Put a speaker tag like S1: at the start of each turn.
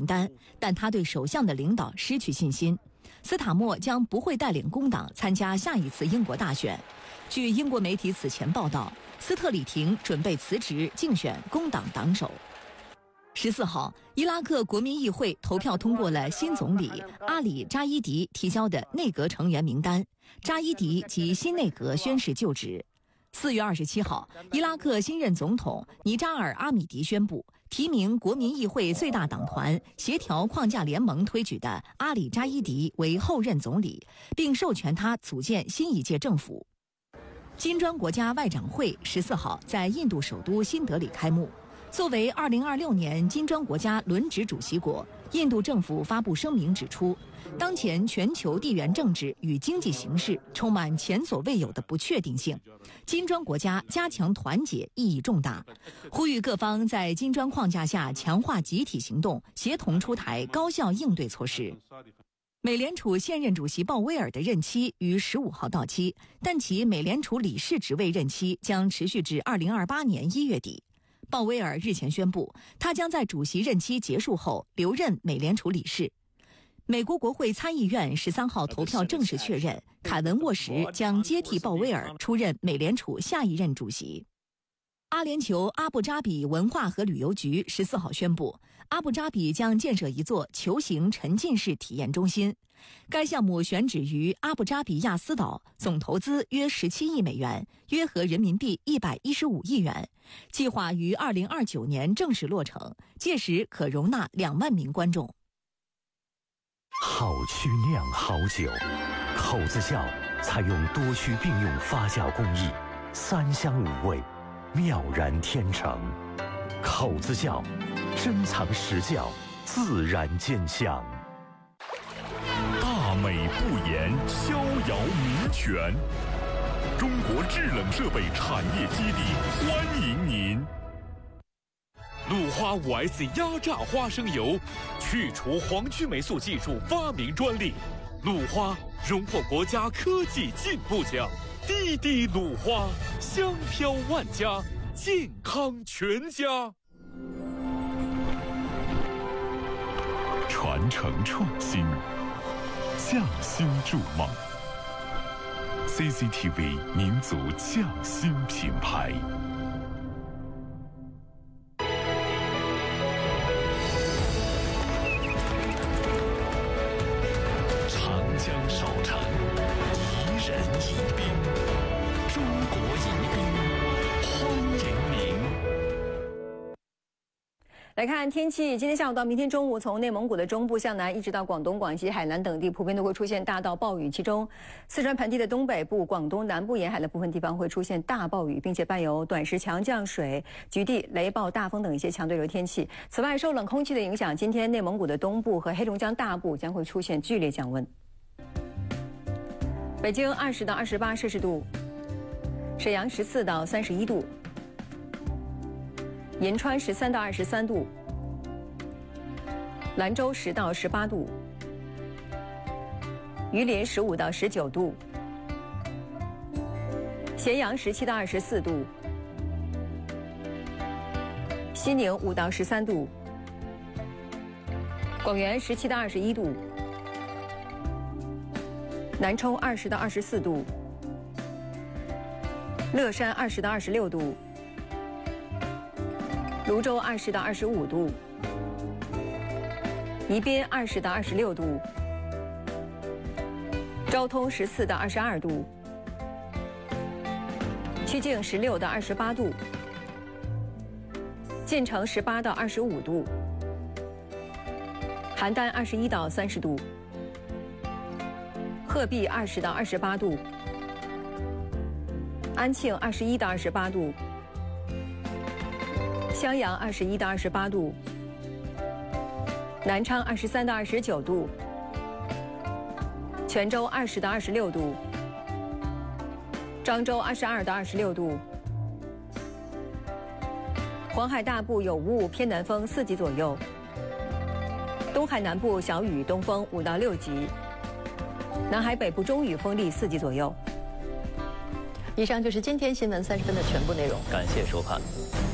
S1: 名单，但他对首相的领导失去信心。斯塔默将不会带领工党参加下一次英国大选。据英国媒体此前报道，斯特里廷准备辞职竞选工党党首。14号，伊拉克国民议会投票通过了新总理阿里扎伊迪提交的内阁成员名单，扎伊迪及新内阁宣誓就职。4月27号，伊拉克新任总统尼扎尔·阿米迪宣布提名国民议会最大党团协调框架联盟推举的阿里扎伊迪为后任总理，并授权他组建新一届政府。金砖国家外长会14号在印度首都新德里开幕。作为2026年金砖国家轮值主席国，印度政府发布声明指出，当前全球地缘政治与经济形势充满前所未有的不确定性，金砖国家加强团结意义重大，呼吁各方在金砖框架下强化集体行动，协同出台高效应对措施。美联储现任主席鲍威尔的任期于15号到期，但其美联储理事职位任期将持续至2028年1月底。鲍威尔日前宣布，他将在主席任期结束后留任美联储理事。美国国会参议院13号投票正式确认，凯文·沃什将接替鲍威尔出任美联储下一任主席。阿联酋阿布扎比文化和旅游局14号宣布，阿布扎比将建设一座球形沉浸式体验中心。该项目选址于阿布扎比亚斯岛，总投资约17亿美元，约合人民币115亿元，计划于2029年正式落成，届时可容纳2万名观众。
S2: 好曲酿好酒，口子窖采用多区并用发酵工艺，3香5味，妙然天成。口子窖珍藏实窖，自然见香。
S3: 大美不言，逍遥民权。中国制冷设备产业基地欢迎您。鲁花5S 压榨花生油，去除黄曲霉素技术发明专利。鲁花荣获国家科技进步奖。滴滴鲁花，香飘万家，健康全家。传承创新，匠心筑梦。CCTV 民族匠心品牌。长江少城，宜人宜宾，中国宜宾，欢迎您。
S4: 来看天气，今天下午到明天中午，从内蒙古的中部向南，一直到广东、广西、海南等地，普遍都会出现大到暴雨，其中四川盆地的东北部、广东南部沿海的部分地方会出现大暴雨，并且伴有短时强降水、局地雷暴、大风等一些强对流天气。此外，受冷空气的影响，今天内蒙古的东部和黑龙江大部将会出现剧烈降温。北京20到28摄氏度，沈阳14到31度。银川13到23度，兰州10到18度，榆林15到19度，咸阳17到24度，西宁5到13度，广元17到21度，南充20到24度，乐山20到26度。泸州20到25度，宜宾20到26度，昭通14到22度，曲靖16到28度，晋城18到25度，邯郸21到30度，鹤壁20到28度，安庆21到28度。襄阳21到28度，南昌23到29度，泉州20到26度，漳州22到26度，黄海大部有雾，偏南风4级左右，东海南部小雨，东风5到6级，南海北部中雨，风力4级左右。
S5: 以上就是今天新闻30分的全部内容，
S6: 感谢收看。